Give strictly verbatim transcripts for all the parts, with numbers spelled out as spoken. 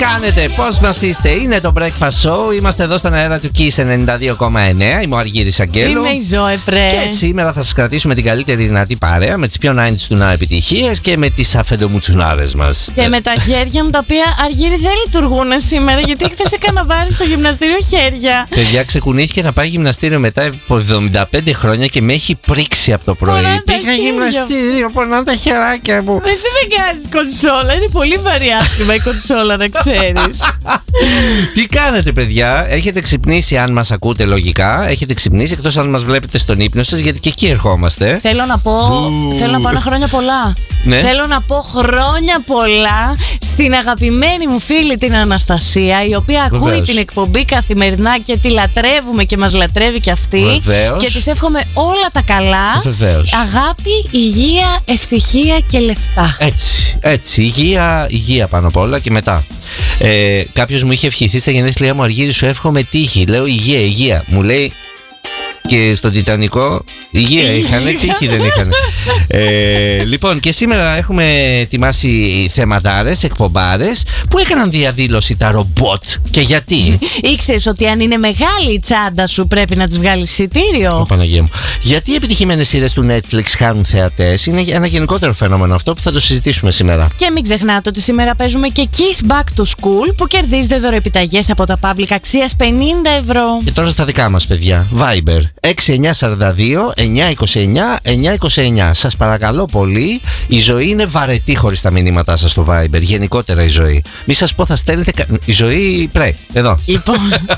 κάνετε, πώς μας είστε? Είναι το Breakfast Show. Είμαστε εδώ στον αέρα του Kiss ενενήντα δύο κόμμα εννέα. Είμαι ο Αργύρης Αγγέλου. Είμαι η Ζωέ Πρέ. Και σήμερα θα σας κρατήσουμε την καλύτερη δυνατή παρέα με τις πιο ενενήντα του να επιτυχίες και με τις αφεντομουτσουνάρες μας. Και με τα χέρια μου τα οποία, Αργύρη, δεν λειτουργούν σήμερα, γιατί χθες έκανα βάρη στο γυμναστήριο χέρια. Παιδιά, ξεκουνήθηκε να πάει γυμναστήριο μετά από εβδομήντα πέντε χρόνια και με έχει πρίξει από το πρωί. Πήγα γυμναστήριο, πονάνε τα χεράκια μου. Εσύ δεν κάνεις κονσόλα, είναι πολύ βαρύ άθλημα η κονσόλα, να ξέρεις. Τι κάνετε, παιδιά? Έχετε ξυπνήσει? Αν μας ακούτε λογικά, έχετε ξυπνήσει, εκτός αν μας βλέπετε στον ύπνο σας, γιατί και εκεί ερχόμαστε. Θέλω να πω, θέλω να πω ένα χρόνια πολλά. Ναι. Θέλω να πω χρόνια πολλά στην αγαπημένη μου φίλη την Αναστασία, η οποία ακούει Βεβαίως. την εκπομπή καθημερινά και τη λατρεύουμε και μας λατρεύει κι αυτή. Βεβαίως. Και της εύχομαι όλα τα καλά. Βεβαίως. Αγάπη, υγεία, ευτυχία και λεφτά. Έτσι, έτσι. Υγεία, υγεία πάνω απ' όλα και μετά. Ε, κάποιος μου είχε ευχηθεί στα γενέθλιά μου, Αργύρη, σου εύχομαι τύχη. Λέω υγεία, υγεία. Μου λέει και στον Τιτανικό υγεία είχανε, τύχη δεν είχαν. Ε, λοιπόν, και σήμερα έχουμε ετοιμάσει θεματάρες, εκπομπάρες που έκαναν διαδήλωση τα ρομπότ. Και γιατί? Ήξερες ότι αν είναι μεγάλη η τσάντα σου πρέπει να της βγάλεις εισιτήριο? Ω, Παναγία μου. Γιατί οι επιτυχημένες σειρές του Netflix χάνουν θεατές? Είναι ένα γενικότερο φαινόμενο αυτό που θα το συζητήσουμε σήμερα. Και μην ξεχνάτε ότι σήμερα παίζουμε και Kiss Back to School, που κερδίζετε δωροεπιταγές από τα Public αξίας πενήντα ευρώ. Και τώρα στα δικά μας, παιδιά. Viber έξι εννιά τέσσερα δύο εννιά είκοσι εννιά εννιά είκοσι εννιά. Σας παρακαλώ πολύ, η ζωή είναι βαρετή χωρίς τα μηνύματά σας στο Viber. Γενικότερα η ζωή. Μη σας πω, θα στέλνετε. κα- Η ζωή πρέ. Εδώ. Λοιπόν.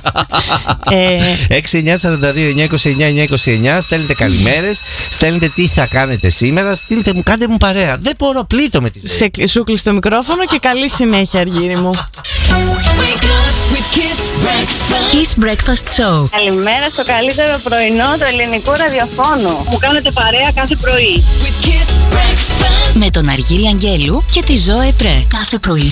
ε, έξι εννιά τέσσερα δύο εννιά είκοσι εννιά εννιά είκοσι εννιά. Στέλνετε καλημέρες. Στέλνετε τι θα κάνετε σήμερα. Στείλτε μου, κάντε μου παρέα. Δεν μπορώ, πλήττω με τη ζωή. σε, κλει- σου κλείσει το μικρόφωνο και καλή συνέχεια, Αργύρη μου. Wake up with Kiss Breakfast. Kiss Breakfast Show. Καλημέρα στο καλύτερο πρωινό του ελληνικού ραδιοφώνου. Μου κάνετε παρέα κάθε πρωί. With Kiss Breakfast. Με τον Αργύρη Αγγέλου και τη Ζωέ Πρέ. Κάθε πρωί